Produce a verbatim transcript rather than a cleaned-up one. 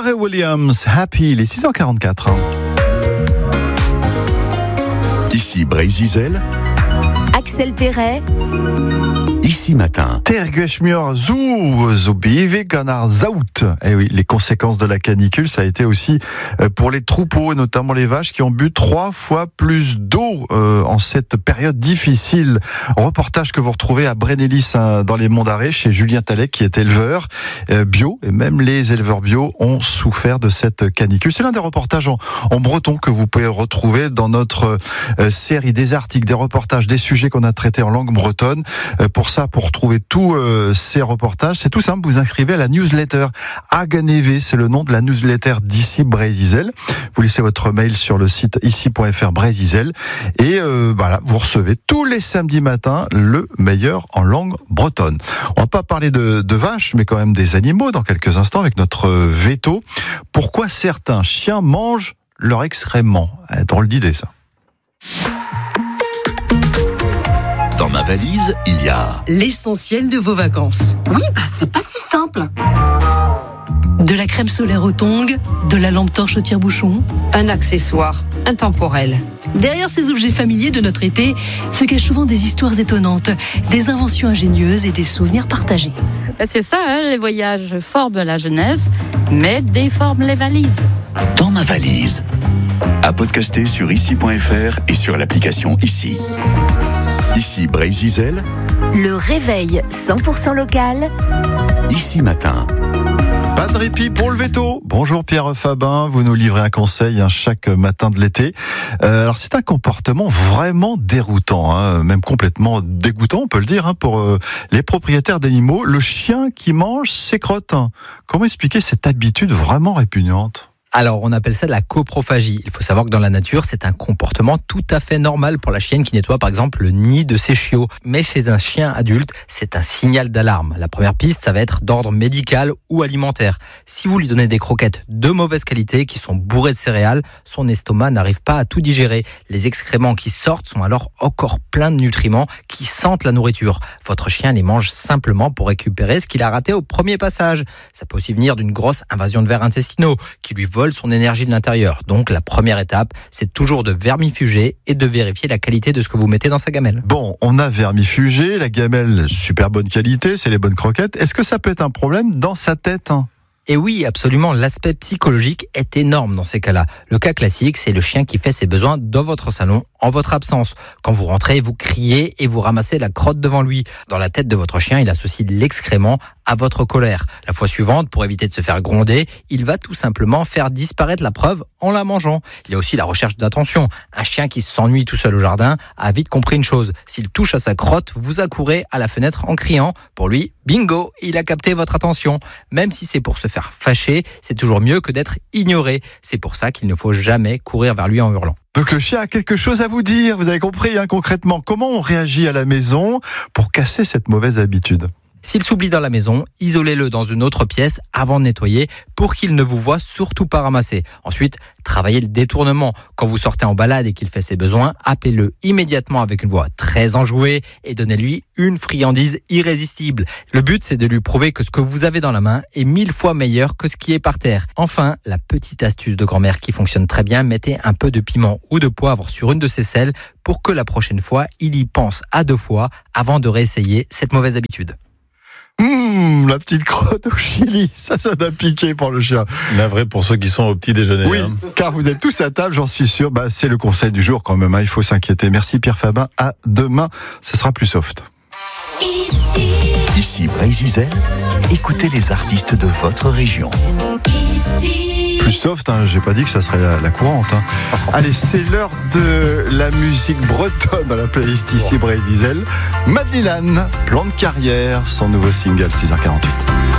Pharrell Williams, Happy, il est six heures quarante-quatre. Ici Brésil, Axel Perret. Ici Matin. Tergeshmur zu zobive ganar zaut. Eh oui, les conséquences de la canicule, ça a été aussi pour les troupeaux, et notamment les vaches, qui ont bu trois fois plus d'eau euh, en cette période difficile. Reportage que vous retrouvez à Brénélis, hein, dans les Monts d'Arrée, chez Julien Talec, qui est éleveur euh, bio, et même les éleveurs bio ont souffert de cette canicule. C'est l'un des reportages en, en breton que vous pouvez retrouver dans notre euh, série des articles, des reportages, des sujets qu'on a traités en langue bretonne. Euh, pour ça, pour retrouver tous euh, ces reportages, c'est tout simple, vous inscrivez à la newsletter Aganeve, c'est le nom de la newsletter d'Ici Brésil. Vous laissez votre mail sur le site ici point f r Brésil et euh, voilà, vous recevez tous les samedis matins le meilleur en langue bretonne. On va pas parler de, de vaches, mais quand même des animaux dans quelques instants avec notre veto. Pourquoi certains chiens mangent leur excrément? Eh, drôle d'idée, ça. Dans ma valise, il y a l'essentiel de vos vacances. Oui, bah c'est pas si simple. De la crème solaire au tongs, de la lampe torche au tire-bouchon. Un accessoire intemporel. Derrière ces objets familiers de notre été se cachent souvent des histoires étonnantes, des inventions ingénieuses et des souvenirs partagés. C'est ça, hein, les voyages forment la jeunesse, mais déforment les valises. Dans ma valise. À podcaster sur ici point f r et sur l'application Ici. Ici Brésil, Le réveil cent pour cent local. Ici Matin. Pas de répit pour le veto. Bonjour Pierre Fabin, vous nous livrez un conseil hein, chaque matin de l'été. Euh, alors c'est un comportement vraiment déroutant, hein, même complètement dégoûtant, on peut le dire, hein, pour euh, les propriétaires d'animaux. Le chien qui mange ses crottes. Hein. Comment expliquer cette habitude vraiment répugnante ? Alors, on appelle ça de la coprophagie. Il faut savoir que dans la nature, c'est un comportement tout à fait normal pour la chienne qui nettoie par exemple le nid de ses chiots. Mais chez un chien adulte, c'est un signal d'alarme. La première piste, ça va être d'ordre médical ou alimentaire. Si vous lui donnez des croquettes de mauvaise qualité qui sont bourrées de céréales, son estomac n'arrive pas à tout digérer. Les excréments qui sortent sont alors encore pleins de nutriments qui sentent la nourriture. Votre chien les mange simplement pour récupérer ce qu'il a raté au premier passage. Ça peut aussi venir d'une grosse invasion de vers intestinaux qui lui vole son énergie de l'intérieur. Donc la première étape, c'est toujours de vermifuger et de vérifier la qualité de ce que vous mettez dans sa gamelle. Bon, on a vermifugé, la gamelle, super bonne qualité, c'est les bonnes croquettes. Est-ce que ça peut être un problème dans sa tête ? Et oui, absolument, l'aspect psychologique est énorme dans ces cas-là. Le cas classique, c'est le chien qui fait ses besoins dans votre salon, en votre absence. Quand vous rentrez, vous criez et vous ramassez la crotte devant lui. Dans la tête de votre chien, il associe l'excrément à votre colère. La fois suivante, pour éviter de se faire gronder, il va tout simplement faire disparaître la preuve en la mangeant. Il y a aussi la recherche d'attention. Un chien qui s'ennuie tout seul au jardin a vite compris une chose. S'il touche à sa crotte, vous accourez à la fenêtre en criant. Pour lui, bingo, il a capté votre attention. Même si c'est pour se faire fâcher, c'est toujours mieux que d'être ignoré. C'est pour ça qu'il ne faut jamais courir vers lui en hurlant. Donc le chien a quelque chose à vous dire, vous avez compris hein, concrètement. Comment on réagit à la maison pour casser cette mauvaise habitude ? S'il s'oublie dans la maison, isolez-le dans une autre pièce avant de nettoyer pour qu'il ne vous voie surtout pas ramasser. Ensuite, travaillez le détournement. Quand vous sortez en balade et qu'il fait ses besoins, appelez-le immédiatement avec une voix très enjouée et donnez-lui une friandise irrésistible. Le but, c'est de lui prouver que ce que vous avez dans la main est mille fois meilleur que ce qui est par terre. Enfin, la petite astuce de grand-mère qui fonctionne très bien, mettez un peu de piment ou de poivre sur une de ses selles pour que la prochaine fois, il y pense à deux fois avant de réessayer cette mauvaise habitude. Mmh, la petite crotte au chili, ça, ça doit piquer pour le chien. Navré pour ceux qui sont au petit déjeuner. Oui, hein. Car vous êtes tous à table, j'en suis sûr. Bah, c'est le conseil du jour quand même, hein, il faut s'inquiéter. Merci Pierre Fabin, à demain, ça sera plus soft. Ici, Ici Brésil, écoutez les artistes de votre région. Ici. Plus soft, hein, j'ai pas dit que ça serait la, la courante. Hein. Allez, c'est l'heure de la musique bretonne dans la playlist Ici Brésil. Madeleine, plan de carrière, son nouveau single, six heures quarante-huit.